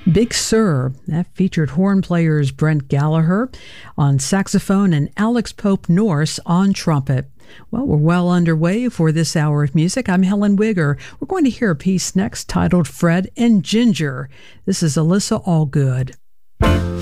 Big Sur, that featured horn players Brent Gallagher on saxophone and Alex Pope Norse on trumpet. Well, we're well underway for this hour of music. I'm Helen Wigger. We're going to hear a piece next titled Fred and Ginger. This is Alyssa Allgood.